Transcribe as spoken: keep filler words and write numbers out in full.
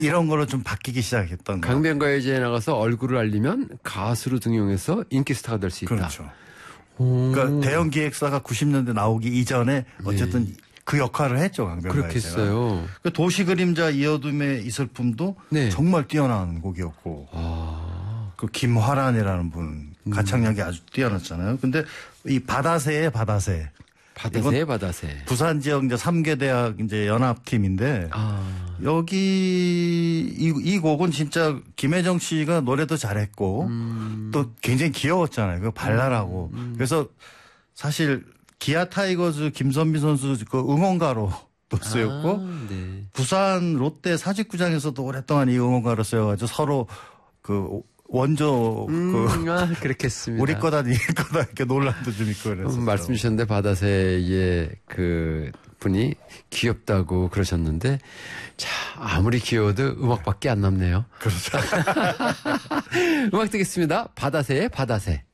이런 걸로 좀 바뀌기 시작했던 거. 강변가요제에 나가서 얼굴을 알리면 가수로 등용해서 인기 스타가 될 수 있다. 그렇죠. 그러니까 대형 기획사가 구십 년대 나오기 이전에 어쨌든 네. 그 역할을 했죠, 강변가요제가. 그렇겠어요. 그 도시 그림자 이어둠의 이슬픔도 네. 정말 뛰어난 곡이었고. 아. 그 김화란이라는 분 가창력이 음. 아주 뛰어났잖아요. 근데 이 바다새의 바다새. 바다새 바다새. 부산 지역 이제 삼 개 대학 이제 연합팀인데 아. 여기 이, 이 곡은 진짜 김혜정 씨가 노래도 잘했고 음. 또 굉장히 귀여웠잖아요. 그 발랄하고. 음. 그래서 사실 기아 타이거즈 김선미 선수 그 응원가로 또 쓰였고 아, 네. 부산 롯데 사직구장에서도 오랫동안 이 응원가로 쓰여가지고 서로 그 원조 음, 그 아, 그렇겠습니다. 우리 거다 네 거다 이렇게 논란도 좀 있고 그래서 음, 말씀 주셨는데 바다새의 그 분이 귀엽다고 그러셨는데 자 아무리 귀여워도 음악밖에 안 남네요. 그렇죠. 음악 듣겠습니다. 바다새의 바다새.